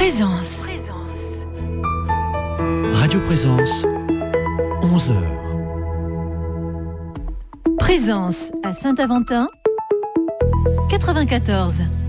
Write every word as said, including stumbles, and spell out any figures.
Présence. Radio Présence, onze heures. Présence à Saint-Aventin, quatre-vingt-quatorze.